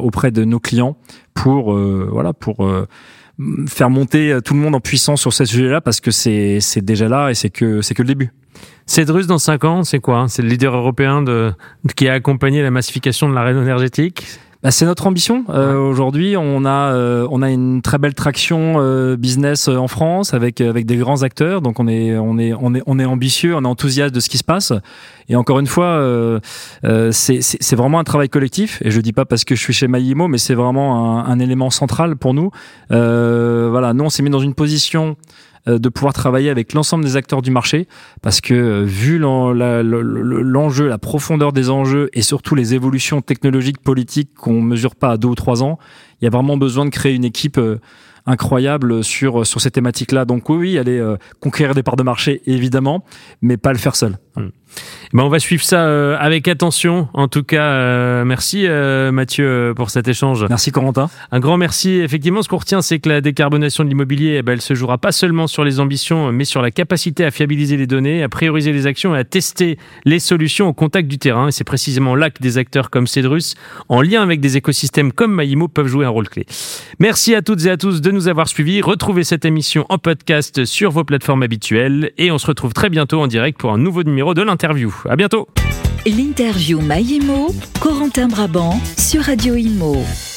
auprès de nos clients pour faire monter tout le monde en puissance sur ce sujet-là, parce que c'est déjà là et c'est que le début. Cedrus, dans 5 ans, c'est quoi ? C'est le leader européen qui a accompagné la massification de la rénovation énergétique ? C'est notre ambition. Aujourd'hui, on a une très belle traction business en France avec des grands acteurs. Donc on est ambitieux, on est enthousiaste de ce qui se passe. Et encore une fois, c'est vraiment un travail collectif. Et je dis pas parce que je suis chez MyIMO, mais c'est vraiment un élément central pour nous. Nous on s'est mis dans une position de pouvoir travailler avec l'ensemble des acteurs du marché, parce que vu l'enjeu, la profondeur des enjeux et surtout les évolutions technologiques, politiques qu'on mesure pas à 2 ou 3 ans, il y a vraiment besoin de créer une équipe incroyable sur ces thématiques-là. Donc oui, aller conquérir des parts de marché, évidemment, mais pas le faire seul. On va suivre ça avec attention. En tout cas, merci Mathieu pour cet échange. Merci Corentin. Un grand merci. Effectivement, ce qu'on retient, c'est que la décarbonation de l'immobilier, elle se jouera pas seulement sur les ambitions, mais sur la capacité à fiabiliser les données, à prioriser les actions et à tester les solutions au contact du terrain. Et c'est précisément là que des acteurs comme Cedrus, en lien avec des écosystèmes comme MyIMO, peuvent jouer un rôle clé. Merci à toutes et à tous de nous avoir suivis. Retrouvez cette émission en podcast sur vos plateformes habituelles et on se retrouve très bientôt en direct pour un nouveau numéro de l'interview. À bientôt. L'interview MyIMO, Corentin Brabant sur Radio Imo.